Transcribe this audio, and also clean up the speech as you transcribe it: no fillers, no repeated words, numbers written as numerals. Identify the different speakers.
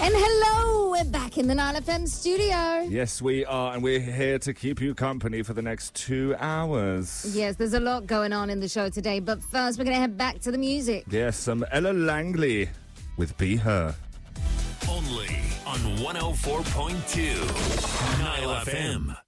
Speaker 1: And hello, we're back in the Nile FM studio.
Speaker 2: Yes, we are, and we're here to keep you company for the next 2 hours.
Speaker 1: Yes, there's a lot going on in the show today, but first we're going to head back to the music.
Speaker 2: Yes, some Ella Langley with Be Her.
Speaker 3: Only on 104.2 Nile FM.